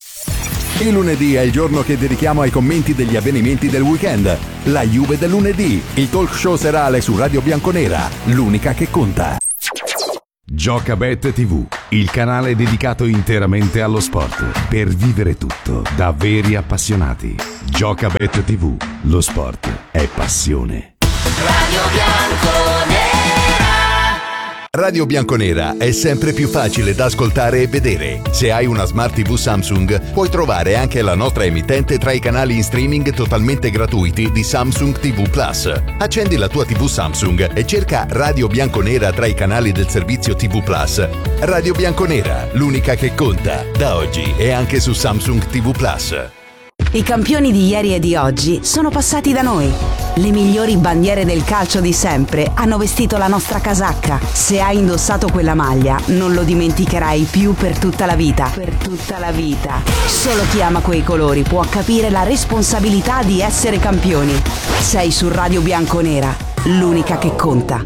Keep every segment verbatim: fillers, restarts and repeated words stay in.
Il lunedì è il giorno che dedichiamo ai commenti degli avvenimenti del weekend. La Juve del lunedì, il talk show serale su Radio Bianconera, l'unica che conta. Giocabet tivù, il canale dedicato interamente allo sport, per vivere tutto da veri appassionati. Giocabet tivù, lo sport è passione. Radio Bianconera. Radio Bianconera è sempre più facile da ascoltare e vedere. Se hai una Smart tivù Samsung, puoi trovare anche la nostra emittente tra i canali in streaming totalmente gratuiti di Samsung tivù Plus. Accendi la tua tivù Samsung e cerca Radio Bianconera tra i canali del servizio tivù Plus. Radio Bianconera, l'unica che conta, da oggi e anche su Samsung tivù Plus. I campioni di ieri e di oggi sono passati da noi. Le migliori bandiere del calcio di sempre hanno vestito la nostra casacca. Se hai indossato quella maglia, non lo dimenticherai più per tutta la vita. Per tutta la vita. Solo chi ama quei colori può capire la responsabilità di essere campioni. Sei su Radio Bianconera, l'unica che conta.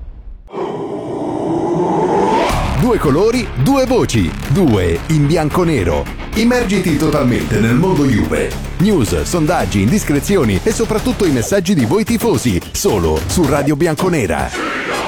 Due colori, due voci, due in bianco-nero. Immergiti totalmente nel mondo Juve. News, sondaggi, indiscrezioni e soprattutto i messaggi di voi tifosi, solo su Radio Bianconera.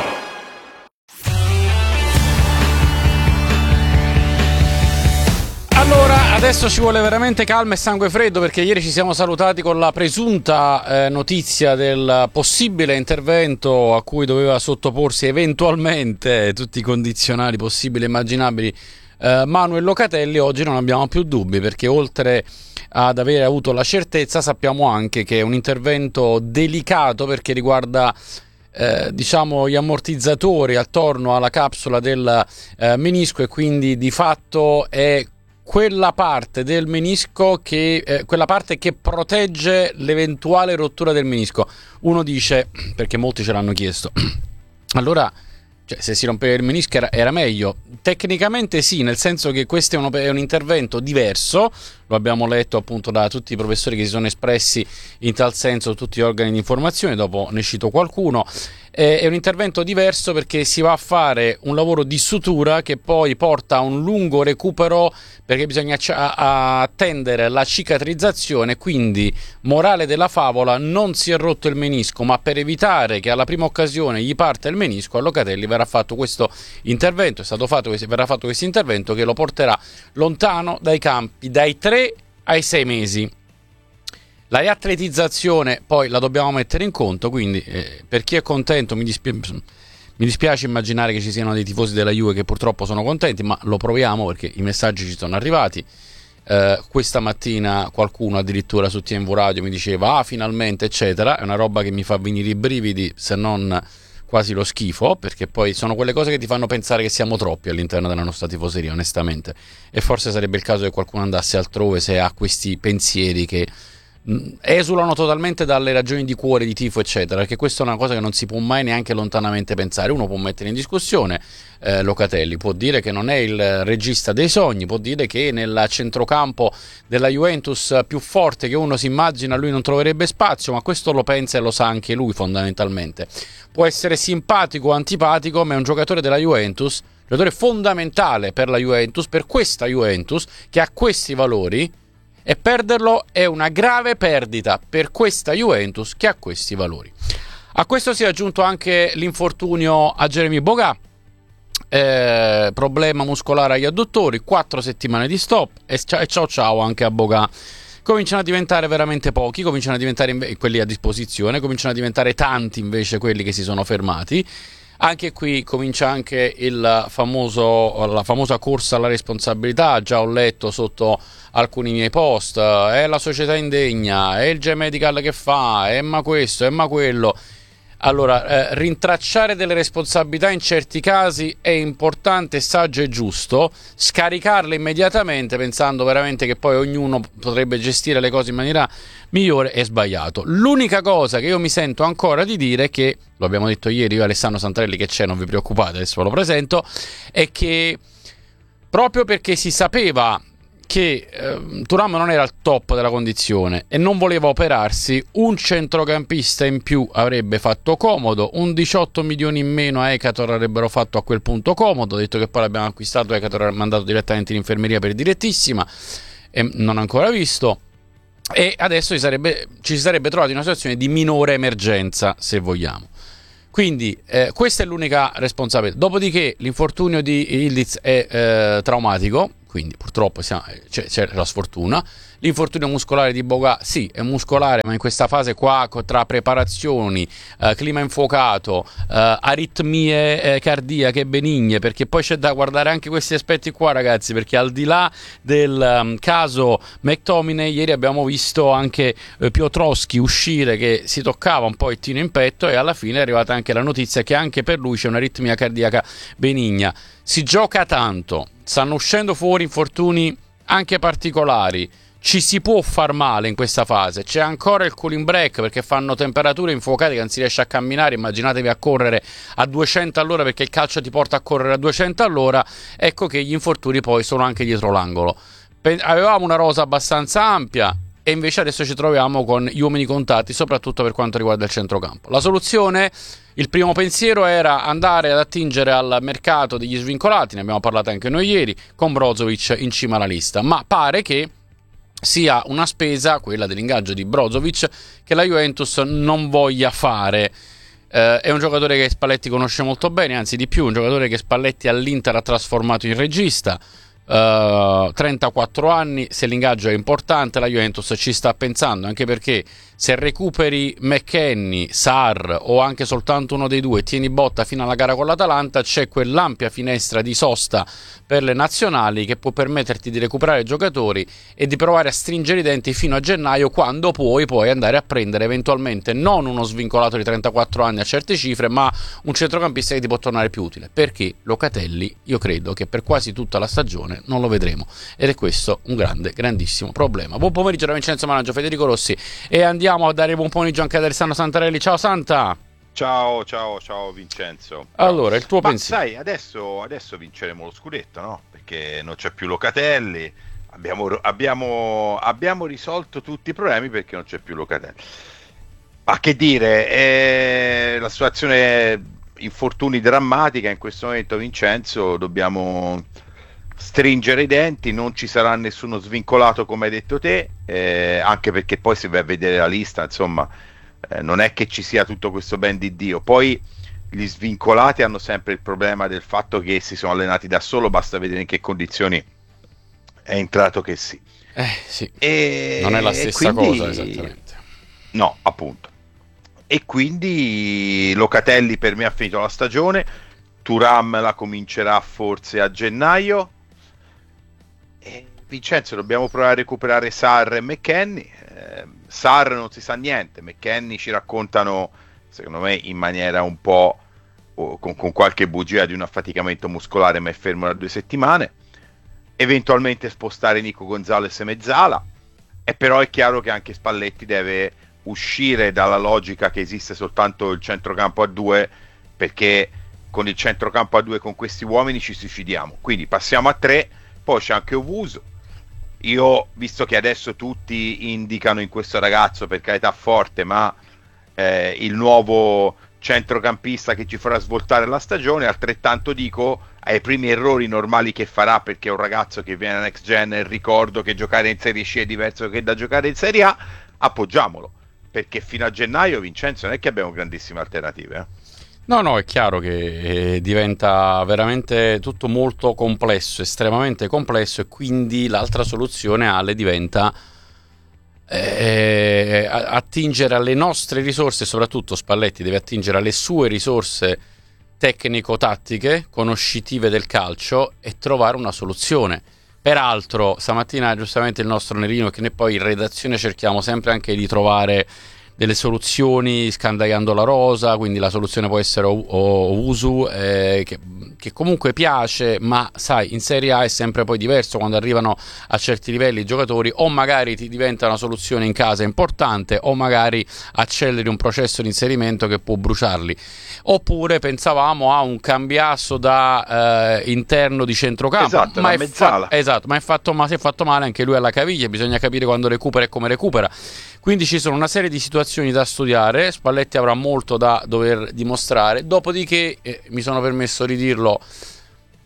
Allora, adesso ci vuole veramente calma e sangue freddo, perché ieri ci siamo salutati con la presunta eh, notizia del possibile intervento a cui doveva sottoporsi eventualmente tutti i condizionali possibili e immaginabili eh, Manuel Locatelli. Oggi non abbiamo più dubbi, perché oltre ad avere avuto la certezza sappiamo anche che è un intervento delicato, perché riguarda Eh, diciamo gli ammortizzatori attorno alla capsula del eh, menisco, e quindi di fatto è quella parte del menisco che eh, quella parte che protegge l'eventuale rottura del menisco. Uno dice, perché molti ce l'hanno chiesto, allora, cioè, se si rompeva il menisco era, era meglio. Tecnicamente sì, nel senso che questo è un, è un intervento diverso, lo abbiamo letto appunto da tutti i professori che si sono espressi in tal senso, tutti gli organi di informazione, dopo ne cito qualcuno. Eh, è un intervento diverso perché si va a fare un lavoro di sutura che poi porta a un lungo recupero, perché bisogna attendere la cicatrizzazione. Quindi, morale della favola, non si è rotto il menisco, ma per evitare che alla prima occasione gli parte il menisco, a Locatelli verrà fatto questo intervento, è stato fatto, verrà fatto questo intervento che lo porterà lontano dai campi, dai tre ai sei mesi. La riatletizzazione poi la dobbiamo mettere in conto, quindi eh, per chi è contento mi, dispi- mi dispiace immaginare che ci siano dei tifosi della Juve che purtroppo sono contenti, ma lo proviamo perché i messaggi ci sono arrivati. Eh, questa mattina qualcuno addirittura su T M V Radio mi diceva ah finalmente eccetera, è una roba che mi fa venire i brividi, se non quasi lo schifo, perché poi sono quelle cose che ti fanno pensare che siamo troppi all'interno della nostra tifoseria, onestamente, e forse sarebbe il caso che qualcuno andasse altrove se ha questi pensieri che esulano totalmente dalle ragioni di cuore, di tifo eccetera, perché questa è una cosa che non si può mai neanche lontanamente pensare. Uno può mettere in discussione eh, Locatelli, può dire che non è il regista dei sogni, può dire che nel centrocampo della Juventus più forte che uno si immagina lui non troverebbe spazio, ma questo lo pensa e lo sa anche lui fondamentalmente. Può essere simpatico o antipatico, ma è un giocatore della Juventus, giocatore fondamentale per la Juventus, per questa Juventus che ha questi valori, e perderlo è una grave perdita per questa Juventus che ha questi valori. A questo si è aggiunto anche l'infortunio a Jeremy Boga, eh, problema muscolare agli adduttori, quattro settimane di stop, e ciao ciao anche a Boga. Cominciano a diventare veramente pochi, cominciano a diventare inve- quelli a disposizione, cominciano a diventare tanti invece quelli che si sono fermati. Anche qui comincia anche il famoso, la famosa corsa alla responsabilità. Già ho letto sotto alcuni miei post, è la società indegna, è il G-Medical che fa, è ma questo, è ma quello. Allora, eh, rintracciare delle responsabilità in certi casi è importante, saggio e giusto. Scaricarle immediatamente pensando veramente che poi ognuno potrebbe gestire le cose in maniera migliore è sbagliato. L'unica cosa che io mi sento ancora di dire è che, lo abbiamo detto ieri io e Alessandro Santarelli, che c'è, non vi preoccupate, adesso ve lo presento, è che proprio perché si sapeva che eh, Thuram non era al top della condizione e non voleva operarsi, un centrocampista in più avrebbe fatto comodo, un diciotto milioni in meno a Ekator avrebbero fatto a quel punto comodo, detto che poi l'abbiamo acquistato, Ekator ha mandato direttamente in infermeria per direttissima, e non ancora visto, e adesso ci, sarebbe, ci si sarebbe trovati in una situazione di minore emergenza, se vogliamo. Quindi eh, questa è l'unica responsabilità. Dopodiché l'infortunio di Yildiz è eh, traumatico, quindi purtroppo siamo, c'è, c'è la sfortuna. L'infortunio muscolare di Boga, sì, è muscolare, ma in questa fase qua, tra preparazioni, eh, clima infuocato, eh, aritmie eh, cardiache benigne, perché poi c'è da guardare anche questi aspetti qua, ragazzi, perché al di là del um, caso McTominay, ieri abbiamo visto anche eh, Piotrowski uscire che si toccava un po' il tino in petto, e alla fine è arrivata anche la notizia che anche per lui c'è un'aritmia cardiaca benigna. Si gioca tanto, stanno uscendo fuori infortuni anche particolari. Ci si può far male in questa fase, c'è ancora il cooling break perché fanno temperature infuocate che non si riesce a camminare, immaginatevi a correre a duecento all'ora perché il calcio ti porta a correre a duecento all'ora, ecco che gli infortuni poi sono anche dietro l'angolo. Avevamo una rosa abbastanza ampia e invece adesso ci troviamo con gli uomini contati, soprattutto per quanto riguarda il centrocampo. La soluzione, il primo pensiero era andare ad attingere al mercato degli svincolati, ne abbiamo parlato anche noi ieri, con Brozovic in cima alla lista, ma pare che sia una spesa, quella dell'ingaggio di Brozovic, che la Juventus non voglia fare. Eh, è un giocatore che Spalletti conosce molto bene, anzi di più, un giocatore che Spalletti all'Inter ha trasformato in regista. Uh, trentaquattro anni, se l'ingaggio è importante la Juventus ci sta pensando, anche perché se recuperi McKennie, Sarr o anche soltanto uno dei due, tieni botta fino alla gara con l'Atalanta, c'è quell'ampia finestra di sosta per le nazionali che può permetterti di recuperare giocatori e di provare a stringere i denti fino a gennaio, quando puoi poi andare a prendere eventualmente non uno svincolato di trentaquattro anni a certe cifre, ma un centrocampista che ti può tornare più utile, perché Locatelli io credo che per quasi tutta la stagione non lo vedremo, ed è questo un grande, grandissimo problema. Buon pomeriggio da Vincenzo Managgio, Federico Rossi, e andiamo a dare buon pomeriggio anche ad Alessandro Santarelli. Ciao Santa! Ciao, ciao, ciao Vincenzo. Allora, il tuo Ma pensiero? sai, adesso, adesso vinceremo lo scudetto, no? Perché non c'è più Locatelli, abbiamo, abbiamo, abbiamo risolto tutti i problemi perché non c'è più Locatelli. Ma che dire, è la situazione infortuni drammatica in questo momento, Vincenzo, dobbiamo stringere i denti, non ci sarà nessuno svincolato come hai detto te, eh, anche perché poi se vai a vedere la lista, insomma, eh, non è che ci sia tutto questo ben di Dio. Poi gli svincolati hanno sempre il problema del fatto che si sono allenati da solo, basta vedere in che condizioni è entrato che sì. Eh sì, e non è la stessa quindi, cosa esattamente. No, appunto. E quindi Locatelli per me ha finito la stagione, Thuram la comincerà forse a gennaio. E Vincenzo, dobbiamo provare a recuperare Sarr e McKennie. Eh, Sarr non si sa niente, McKennie ci raccontano, secondo me in maniera un po' oh, con, con qualche bugia, di un affaticamento muscolare, ma è fermo da due settimane. Eventualmente spostare Nico Gonzalez e Mezzala, e però è chiaro che anche Spalletti deve uscire dalla logica che esiste soltanto il centrocampo a due, perché con il centrocampo a due con questi uomini ci suicidiamo, quindi passiamo a tre. Poi c'è anche Owusu. Io, visto che adesso tutti indicano in questo ragazzo, per carità forte, ma eh, il nuovo centrocampista che ci farà svoltare la stagione, altrettanto dico, ai primi errori normali che farà, perché è un ragazzo che viene a Next Gen, e ricordo che giocare in Serie C è diverso che da giocare in Serie A, appoggiamolo, perché fino a gennaio, Vincenzo, non è che abbiamo grandissime alternative, eh? No, no, è chiaro che eh, diventa veramente tutto molto complesso, estremamente complesso, e quindi l'altra soluzione, Ale, diventa eh, attingere alle nostre risorse, soprattutto Spalletti deve attingere alle sue risorse tecnico-tattiche, conoscitive del calcio, e trovare una soluzione. Peraltro, stamattina giustamente il nostro Nerino, che noi poi in redazione cerchiamo sempre anche di trovare delle soluzioni scandagliando la rosa, quindi la soluzione può essere Owusu, eh, che, che comunque piace, ma sai, in Serie A è sempre poi diverso quando arrivano a certi livelli i giocatori, o magari ti diventa una soluzione in casa importante, o magari acceleri un processo di inserimento che può bruciarli. Oppure pensavamo a un cambiasso da eh, interno di centrocampo, esatto, ma, è è fa- esatto, ma, è fatto, ma si è fatto male anche lui alla caviglia, bisogna capire quando recupera e come recupera. Quindi ci sono una serie di situazioni da studiare, Spalletti avrà molto da dover dimostrare, dopodiché, eh, mi sono permesso di dirlo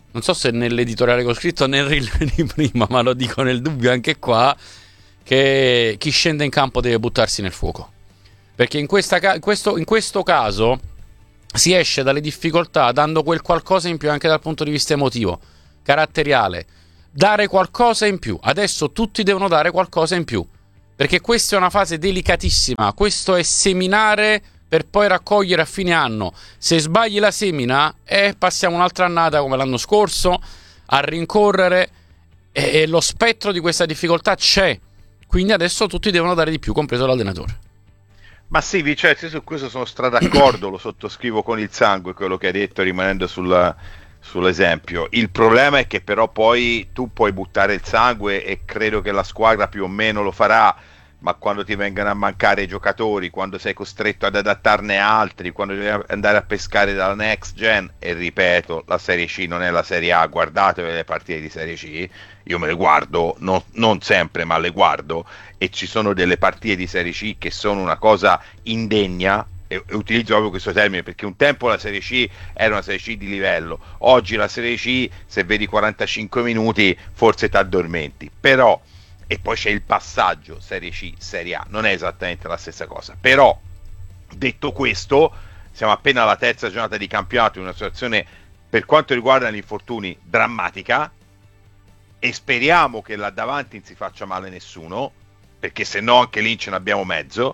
non so se nell'editoriale che ho scritto nel reel di prima, ma lo dico nel dubbio anche qua, che chi scende in campo deve buttarsi nel fuoco, perché in, questa, in, questo, in questo caso si esce dalle difficoltà dando quel qualcosa in più anche dal punto di vista emotivo, caratteriale, dare qualcosa in più. Adesso tutti devono dare qualcosa in più, perché questa è una fase delicatissima, questo è seminare per poi raccogliere a fine anno. Se sbagli la semina, eh, passiamo un'altra annata come l'anno scorso a rincorrere, e, e lo spettro di questa difficoltà c'è, quindi adesso tutti devono dare di più, compreso l'allenatore. Ma sì, Vincenzo, su questo sono stra d'accordo, lo sottoscrivo con il sangue, quello che hai detto, rimanendo sulla, sull'esempio. Il problema è che però poi tu puoi buttare il sangue, e credo che la squadra più o meno lo farà, ma quando ti vengono a mancare i giocatori, quando sei costretto ad adattarne altri, quando devi andare a pescare dalla next gen, e ripeto, la Serie C non è la Serie A, guardatevi le partite di Serie C, io me le guardo, no, non sempre, ma le guardo, e ci sono delle partite di Serie C che sono una cosa indegna, e, e utilizzo proprio questo termine perché un tempo la Serie C era una Serie C di livello, oggi la Serie C, se vedi quarantacinque minuti forse ti addormenti, però, e poi c'è il passaggio Serie C, Serie A, non è esattamente la stessa cosa, però detto questo siamo appena alla terza giornata di campionato, in una situazione per quanto riguarda gli infortuni drammatica, e speriamo che là davanti non si faccia male nessuno, perché se no anche lì ce n'abbiamo mezzo.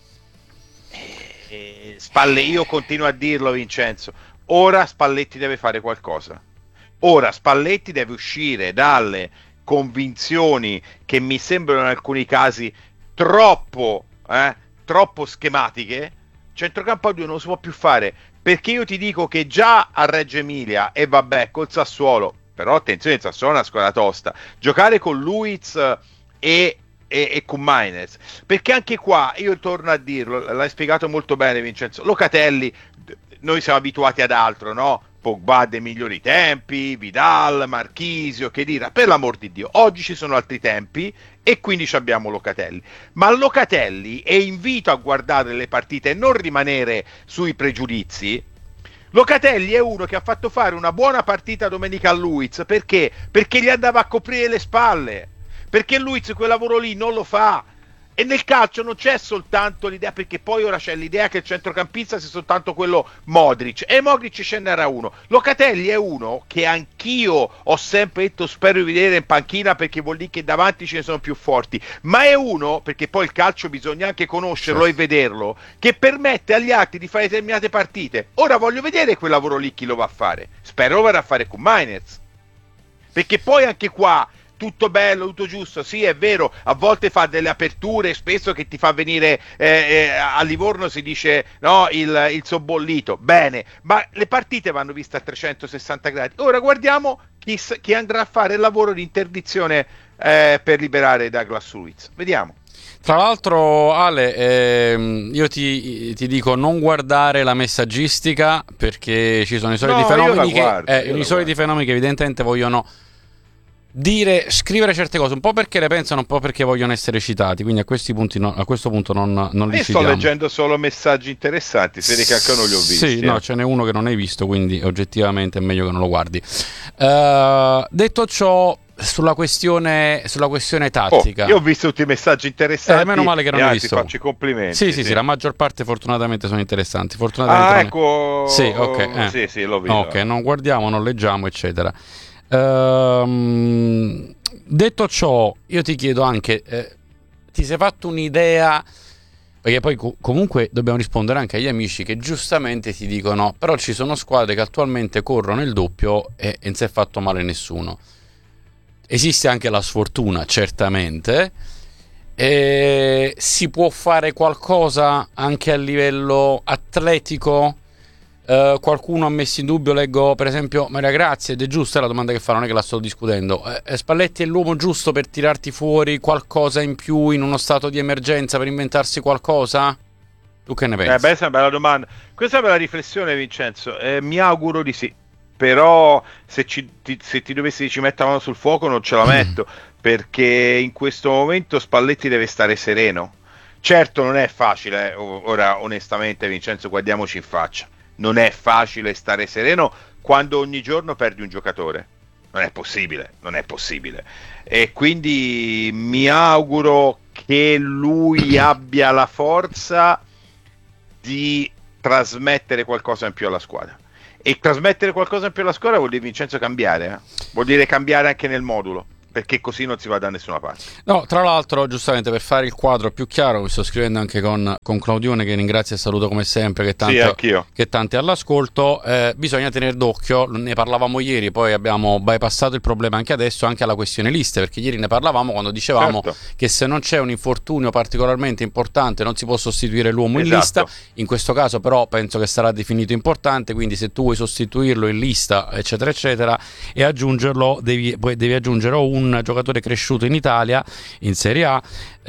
E Spalle, io continuo a dirlo, Vincenzo, ora Spalletti deve fare qualcosa, ora Spalletti deve uscire dalle convinzioni che mi sembrano in alcuni casi troppo eh, troppo schematiche. Centrocampo a due non si può più fare, perché io ti dico che già a Reggio Emilia, e vabbè, col Sassuolo, però attenzione, il Sassuolo è una squadra tosta, giocare con Luiz e e, e con Mainez, perché anche qua io torno a dirlo, l'hai spiegato molto bene Vincenzo, Locatelli, noi siamo abituati ad altro, no? Pogba dei migliori tempi, Vidal, Marchisio, che dire, per l'amor di Dio, oggi ci sono altri tempi e quindi ci abbiamo Locatelli, ma Locatelli, e invito a guardare le partite e non rimanere sui pregiudizi, Locatelli è uno che ha fatto fare una buona partita domenica a Luiz, perché? Perché gli andava a coprire le spalle, perché Luiz quel lavoro lì non lo fa. E nel calcio non c'è soltanto l'idea, perché poi ora c'è l'idea che il centrocampista sia soltanto quello Modric, e Modric ce n'era uno. Locatelli è uno che anch'io ho sempre detto spero di vedere in panchina, perché vuol dire che davanti ce ne sono più forti, ma è uno, perché poi il calcio bisogna anche conoscerlo, certo, e vederlo, che permette agli altri di fare determinate partite. Ora voglio vedere quel lavoro lì chi lo va a fare, spero lo verrà a fare con Mainez, perché poi anche qua tutto bello, tutto giusto, sì è vero, a volte fa delle aperture spesso che ti fa venire eh, eh, a Livorno si dice no, il, il sobbollito, bene, ma le partite vanno viste a trecentosessanta gradi. Ora guardiamo chi, chi andrà a fare il lavoro di interdizione eh, per liberare Douglas Luiz, vediamo. Tra l'altro Ale, ehm, io ti, ti dico non guardare la messaggistica, perché ci sono i soliti no, fenomeni, guardo, che, eh, i soliti fenomeni che evidentemente vogliono dire, scrivere certe cose, un po' perché le pensano, un po' perché vogliono essere citati, quindi a questi punti no, a questo punto non, non li io citiamo. Sto leggendo solo messaggi interessanti, si vede che anche non li ho visti. Sì, eh. no, ce n'è uno che non hai visto, quindi oggettivamente è meglio che non lo guardi. Uh, detto ciò, sulla questione sulla questione tattica, oh, io ho visto tutti i messaggi interessanti, eh, meno male che non e hai anzi, visto. faccio i complimenti. Sì, sì, sì, sì, la maggior parte fortunatamente sono interessanti. Fortunatamente ah, non... ecco. Sì, ok, eh. sì, sì, l'ho visto. Ok, non guardiamo, non leggiamo, eccetera. Ehm, detto ciò, io ti chiedo anche, eh, ti sei fatto un'idea, perché poi co- comunque dobbiamo rispondere anche agli amici che giustamente ti dicono però ci sono squadre che attualmente corrono il doppio e, e non si è fatto male nessuno. Esiste anche la sfortuna, certamente, e si può fare qualcosa anche a livello atletico. Uh, qualcuno ha messo in dubbio, leggo per esempio Maria Grazia, ed è giusta la domanda che fa, non è che la sto discutendo, eh, Spalletti è l'uomo giusto per tirarti fuori qualcosa in più in uno stato di emergenza, per inventarsi qualcosa? Tu che ne pensi? Eh, beh, questa è una bella domanda, questa è una bella riflessione Vincenzo, eh, mi auguro di sì, però se, ci, ti, se ti dovessi ci mettere la mano sul fuoco non ce la metto, perché in questo momento Spalletti deve stare sereno. Certo non è facile, eh, ora onestamente Vincenzo, guardiamoci in faccia, non è facile stare sereno quando ogni giorno perdi un giocatore. Non è possibile, non è possibile. E quindi mi auguro che lui abbia la forza di trasmettere qualcosa in più alla squadra. E trasmettere qualcosa in più alla squadra vuol dire, Vincenzo, cambiare, eh? Vuol dire cambiare anche nel modulo, perché così non si va da nessuna parte. No, tra l'altro, giustamente per fare il quadro più chiaro, mi sto scrivendo anche con, con Claudione, che ringrazio e saluto come sempre, che tanti, sì, anch'io. che tanti all'ascolto, eh, bisogna tenere d'occhio, ne parlavamo ieri, poi abbiamo bypassato il problema anche adesso, anche alla questione liste, perché ieri ne parlavamo quando dicevamo certo. che se non c'è un infortunio particolarmente importante non si può sostituire l'uomo in esatto. lista. In questo caso però penso che sarà definito importante, quindi se tu vuoi sostituirlo in lista eccetera eccetera e aggiungerlo, devi, devi aggiungere un un giocatore cresciuto in Italia in Serie A,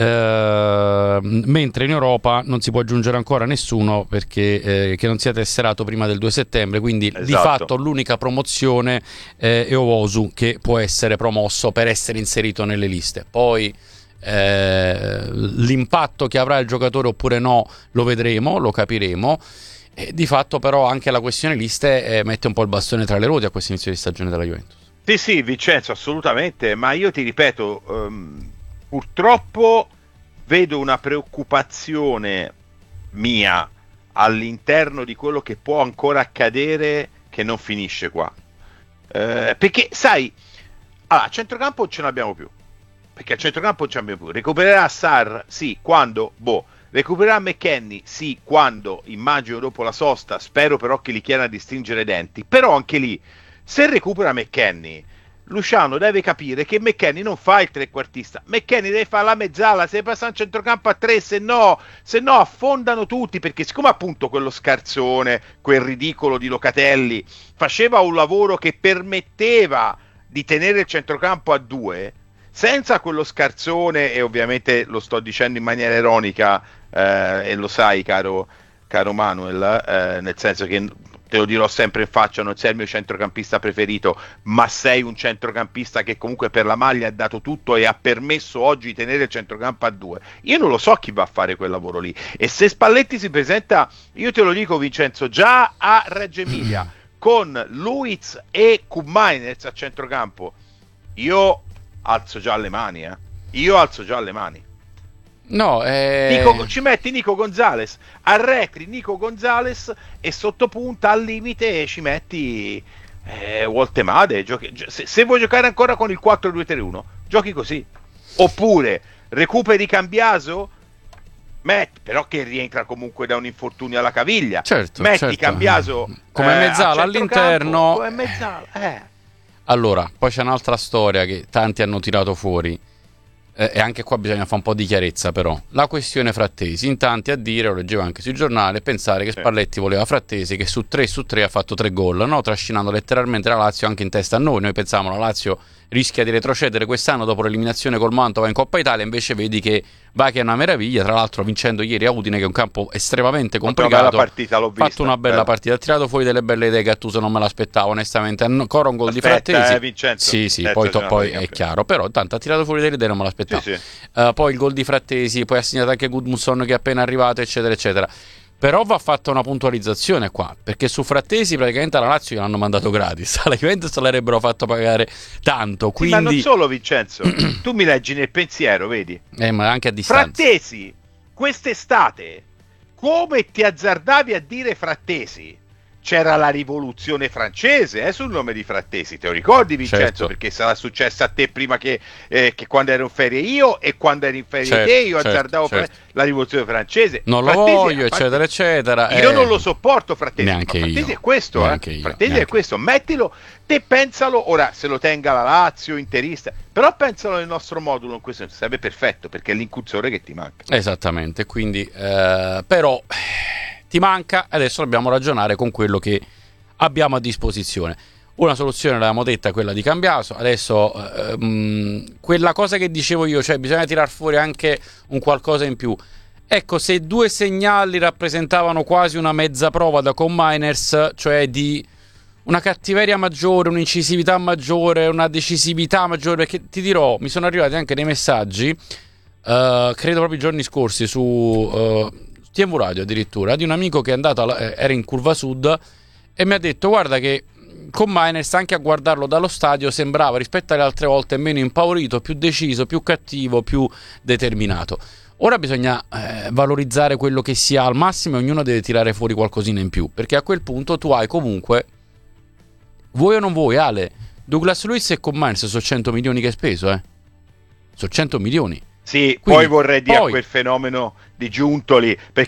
eh, mentre in Europa non si può aggiungere ancora nessuno perché eh, che non sia tesserato prima del due settembre, quindi esatto. di fatto l'unica promozione eh, è Owosu, che può essere promosso per essere inserito nelle liste. Poi eh, l'impatto che avrà il giocatore oppure no lo vedremo, lo capiremo. E di fatto però anche la questione liste eh, mette un po' il bastone tra le ruote a questo inizio di stagione della Juventus. Sì, sì, Vincenzo, assolutamente, ma io ti ripeto, um, purtroppo vedo una preoccupazione mia all'interno di quello che può ancora accadere che non finisce qua. Eh, perché, sai, allora, a centrocampo non ce l'abbiamo più, perché a centrocampo non ce l'abbiamo più. Recupererà Sarr, sì, quando? Boh. Recupererà McKennie, sì, quando? Immagino dopo la sosta, spero però che li chiedano di stringere i denti, però anche lì, se recupera McKennie, Luciano deve capire che McKennie non fa il trequartista, McKennie deve fare la mezzala, se passa un centrocampo a tre, se no, se no affondano tutti, perché siccome appunto quello scarzone, quel ridicolo di Locatelli faceva un lavoro che permetteva di tenere il centrocampo a due, senza quello scarzone, e ovviamente lo sto dicendo in maniera ironica, eh, e lo sai caro, caro Manuel, eh, nel senso che te lo dirò sempre in faccia, non sei il mio centrocampista preferito, ma sei un centrocampista che comunque per la maglia ha dato tutto e ha permesso oggi di tenere il centrocampo a due. Io non lo so chi va a fare quel lavoro lì, e se Spalletti si presenta, io te lo dico Vincenzo, già a Reggio Emilia con Luiz e Koopmeiners a centrocampo, io alzo già le mani, eh. Io alzo già le mani. No, eh... Nico, ci metti Nico Gonzalez, arretri Nico Gonzalez e sottopunta al limite ci metti eh, Woltemade. Giochi, se, se vuoi giocare ancora con il quattro due tre uno, giochi così. Oppure recuperi Cambiaso, metti, però che rientra comunque da un infortunio alla caviglia. Certo, metti certo. Cambiaso come eh, mezzala all'interno. Come mezzala, eh. Allora, poi c'è un'altra storia che tanti hanno tirato fuori. Eh, e anche qua bisogna fare un po' di chiarezza, però la questione Frattesi, in tanti a dire, lo leggevo anche sui giornali, pensare che sì. Spalletti voleva Frattesi, che su tre su tre ha fatto tre gol, no? Trascinando letteralmente la Lazio anche in testa a noi. Noi pensavamo la Lazio rischia di retrocedere quest'anno dopo l'eliminazione col Mantova in Coppa Italia, invece vedi che va che è una meraviglia, tra l'altro vincendo ieri a Udine, che è un campo estremamente complicato. Una bella partita, l'ho vista, fatto una bella bella. partita, ha tirato fuori delle belle idee, Gattuso non me l'aspettavo onestamente, ancora un gol Aspetta, di Frattesi, eh, Vincenzo. sì sì, Aspetta, poi, to- poi campione. è chiaro, però tanto ha tirato fuori delle idee, non me l'aspettavo. Sì, sì. Uh, poi il gol di Frattesi, poi ha segnato anche Gudmundsson che è appena arrivato, eccetera eccetera. Però va fatta una puntualizzazione qua, perché su Frattesi praticamente alla Lazio gliel'hanno mandato gratis, alla Juventus l'avrebbero fatto pagare tanto, quindi... Sì, ma non solo Vincenzo, tu mi leggi nel pensiero, vedi? Eh, ma anche a distanza. Frattesi, quest'estate, come ti azzardavi a dire Frattesi? C'era la rivoluzione francese eh, sul nome di Frattesi, te lo ricordi Vincenzo? Certo. Perché sarà successo a te prima che, eh, che quando ero in ferie io, e quando eri in ferie certo, te io certo, azzardavo certo. la rivoluzione francese. Non lo Frattesi, voglio, parte... eccetera eccetera. Io eh... non lo sopporto Frattesi, Neanche ma Frattesi io. è questo, Neanche eh. io, Frattesi neanche è questo, mettilo, te pensalo, ora se lo tenga la Lazio, interista, però pensalo nel nostro modulo, in questo sarebbe perfetto, perché è l'incursore che ti manca. Esattamente, quindi eh, però ti manca, adesso dobbiamo ragionare con quello che abbiamo a disposizione. Una soluzione l'avevamo detta, quella di Cambiaso, adesso ehm, quella cosa che dicevo io, cioè bisogna tirar fuori anche un qualcosa in più. Ecco, se due segnali rappresentavano quasi una mezza prova da Koopmeiners, cioè di una cattiveria maggiore, un'incisività maggiore, una decisività maggiore, perché ti dirò, mi sono arrivati anche dei messaggi, uh, credo proprio i giorni scorsi, su uh, T V Radio addirittura, di un amico che è andato alla, era in Curva Sud e mi ha detto: guarda che con Miners, anche a guardarlo dallo stadio, sembrava rispetto alle altre volte meno impaurito, più deciso, più cattivo, più determinato. Ora bisogna eh, valorizzare quello che si ha al massimo e ognuno deve tirare fuori qualcosina in più, perché a quel punto tu hai comunque, vuoi o non vuoi, Ale, Douglas Luiz e con Miners sono cento milioni che hai speso, eh? Sono cento milioni. Sì, Quindi, poi vorrei dire poi, a quel fenomeno di Giuntoli, perché